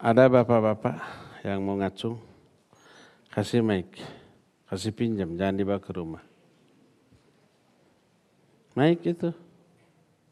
Ada bapak-bapak yang mau ngacung, kasih mic, kasih pinjam, jangan dibawa ke rumah. Mic itu.